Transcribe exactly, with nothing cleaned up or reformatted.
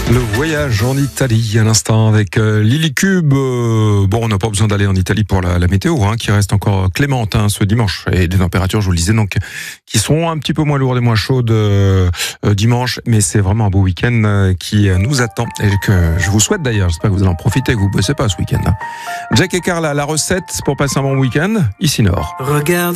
Le voyage en Italie à l'instant avec euh, Lily Cube. Euh, bon, on n'a pas besoin d'aller en Italie pour la, la météo, hein, qui reste encore clémente hein, ce dimanche. Et des températures, je vous le disais, donc qui seront un petit peu moins lourdes et moins chaudes euh, euh, dimanche. Mais c'est vraiment un beau week-end euh, qui euh, nous attend et que je vous souhaite d'ailleurs. J'espère que vous allez en profiter, que vous ne bossez pas ce week-end. Hein. Jack et Carla, la recette pour passer un bon week-end, ici Nord. Regarde.